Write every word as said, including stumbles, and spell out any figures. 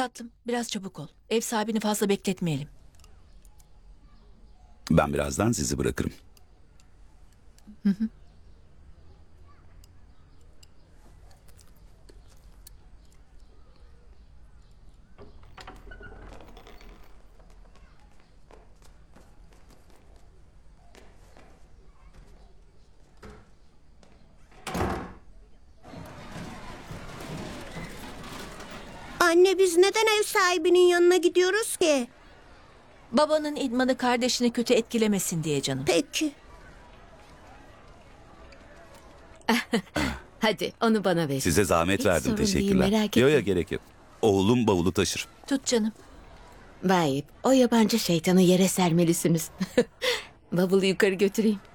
Tatlım, biraz çabuk ol. Ev sahibini fazla bekletmeyelim. Ben birazdan sizi bırakırım. Anne biz neden ev sahibinin yanına gidiyoruz ki? Babanın idmanı kardeşini kötü etkilemesin diye canım. Peki. Hadi onu bana ver. Size zahmet Hiç verdim. sorun değil, Teşekkürler. merak Yo etme. yo gerek yok. Oğlum bavulu taşır. Tut canım. Vay, o yabancı şeytanı yere sermelisiniz. Bavulu yukarı götüreyim.